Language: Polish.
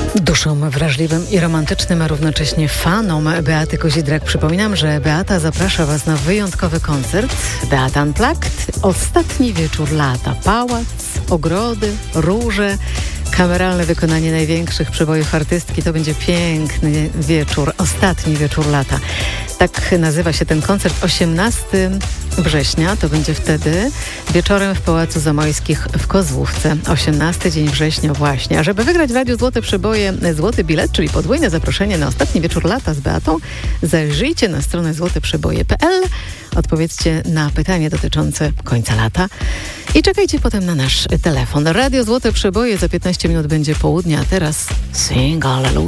Duszom wrażliwym i romantycznym, a równocześnie fanom Beaty Kozidrak przypominam, że Beata zaprasza Was na wyjątkowy koncert Beata Unplugged. Ostatni wieczór lata. Pałac, ogrody, róże, kameralne wykonanie największych przebojów artystki. To będzie piękny wieczór, ostatni wieczór lata. Tak nazywa się ten koncert. 18 września, to będzie wtedy wieczorem w Pałacu Zamojskich w Kozłówce. 18 dzień września właśnie. A żeby wygrać w Radiu Złote Przeboje złoty bilet, czyli podwójne zaproszenie na ostatni wieczór lata z Beatą, zajrzyjcie na stronę złoteprzeboje.pl, odpowiedzcie na pytanie dotyczące końca lata i czekajcie potem na nasz telefon. Radio Złote Przeboje za 15 minut będzie południa, a teraz Sing Hallelujah.